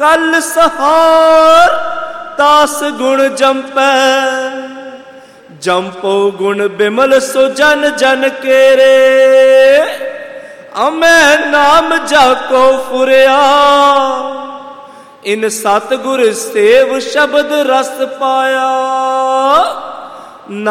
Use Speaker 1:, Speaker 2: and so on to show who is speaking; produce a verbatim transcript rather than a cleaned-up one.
Speaker 1: कल सहार तास गुण जंपै, जंपो गुण बिमल सो जन जन केरे, अमै नाम जाको फुरिया, इन सतगुर सेव शब्द रस पाया।